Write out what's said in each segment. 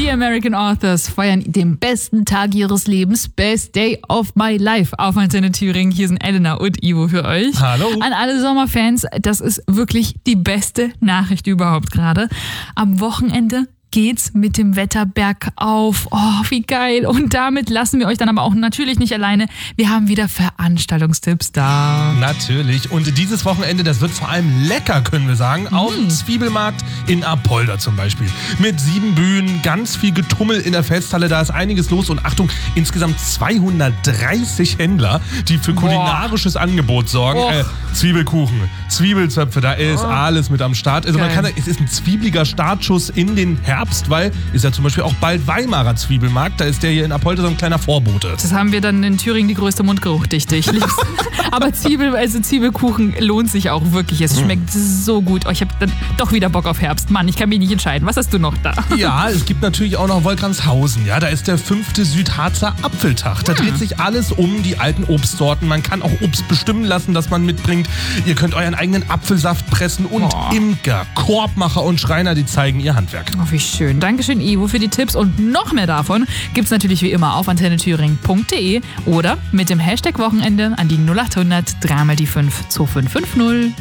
Die American Authors feiern den besten Tag ihres Lebens, Best Day of My Life auf Antenne Thüringen. Hier sind Elena und Ivo für euch. Hallo. An alle Sommerfans, das ist wirklich die beste Nachricht überhaupt gerade. Am Wochenende geht's mit dem Wetter bergauf. Oh, wie geil. Und damit lassen wir euch dann aber auch natürlich nicht alleine. Wir haben wieder Veranstaltungstipps da. Natürlich. Und dieses Wochenende, das wird vor allem lecker, können wir sagen. Auf dem Zwiebelmarkt in Apolda zum Beispiel. Mit 7 Bühnen, ganz viel Getummel in der Festhalle. Da ist einiges los. Und Achtung, insgesamt 230 Händler, die für kulinarisches Angebot sorgen. Zwiebelkuchen, Zwiebelzöpfe, da ist alles mit am Start. Also man kann sagen, es ist ein zwiebliger Startschuss in den Herbst, weil ist ja zum Beispiel auch bald Weimarer Zwiebelmarkt. Da ist der hier in Apolda so ein kleiner Vorbote. Das haben wir dann in Thüringen die größte Mundgeruchdichte. Ich lieb's. Aber Zwiebelkuchen lohnt sich auch wirklich. Es schmeckt so gut. Oh, ich habe dann doch wieder Bock auf Herbst. Mann, ich kann mich nicht entscheiden. Was hast du noch da? Ja, es gibt natürlich auch noch Wolfratshausen. Ja, da ist der 5. Südharzer Apfeltag. Da dreht sich alles um die alten Obstsorten. Man kann auch Obst bestimmen lassen, das man mitbringt. Ihr könnt euren eigenen Apfelsaft pressen und Imker, Korbmacher und Schreiner, die zeigen ihr Handwerk. Oh, wie schön. Dankeschön, Ivo, für die Tipps. Und noch mehr davon gibt's natürlich wie immer auf antennethüringen.de oder mit dem Hashtag Wochenende an die 0800 3 die 5 2550.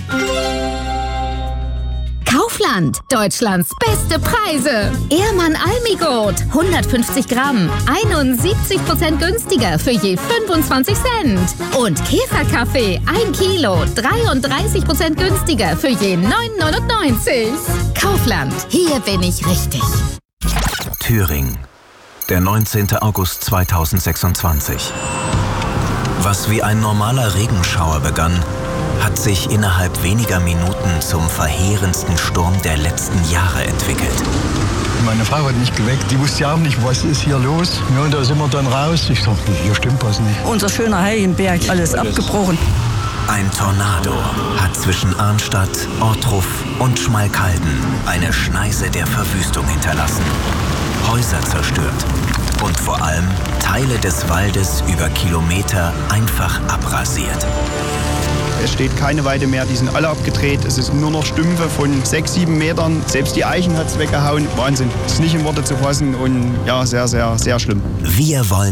Kaufland, Deutschlands beste Preise. Ehrmann Almigurt, 150 Gramm, 71% günstiger für je 25 Cent. Und Käferkaffee, 1 Kilo, 33% günstiger für je 9,99. Kaufland, hier bin ich richtig. Thüringen, der 19. August 2026. Was wie ein normaler Regenschauer begann, hat sich innerhalb weniger Minuten zum verheerendsten Sturm der letzten Jahre entwickelt. Meine Frau hat mich geweckt, die wusste ja auch nicht, was ist hier los. Ja, und da sind wir dann raus. Ich dachte, hier stimmt was nicht. Unser schöner Heiligenberg, alles abgebrochen. Ein Tornado hat zwischen Arnstadt, Ortruf und Schmalkalden eine Schneise der Verwüstung hinterlassen. Häuser zerstört und vor allem Teile des Waldes über Kilometer einfach abrasiert. Es steht keine Weide mehr, die sind alle abgedreht. Es ist nur noch Stümpfe von 6, 7 Metern. Selbst die Eichen hat es weggehauen. Wahnsinn. Es ist nicht in Worte zu fassen und ja, sehr, sehr, sehr schlimm. Wir wollen